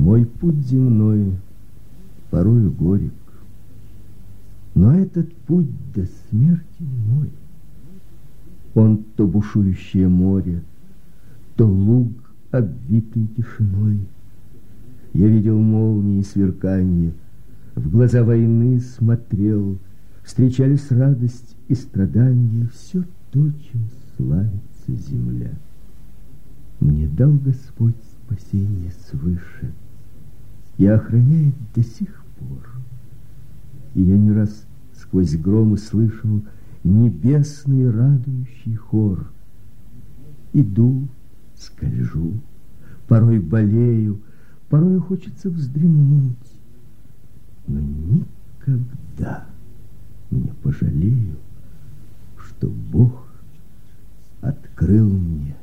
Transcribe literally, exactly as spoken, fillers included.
Мой путь земной порою горек, но этот путь до смерти мой. Он то бушующее море, то луг, обвитый тишиной. Я видел молнии сверканье, в глаза войны смотрел, встречались радость и страдания, все то, чем славится земля. Мне дал Господь спасение свыше и охраняет до сих пор. И я не раз сквозь громы слышал небесный радующий хор. Иду, скольжу, порой болею, порой хочется вздремнуть, но никогда не пожалею, что Бог открыл мне